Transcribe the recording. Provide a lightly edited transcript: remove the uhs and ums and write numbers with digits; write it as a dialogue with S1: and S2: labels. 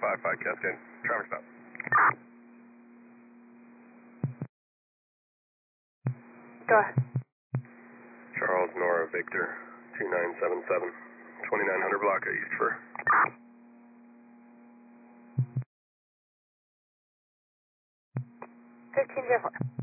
S1: 55 Cascade. Traffic stop.
S2: Go ahead.
S1: Charles Nora Victor 2977 2900 block at East Fur.
S2: 1504.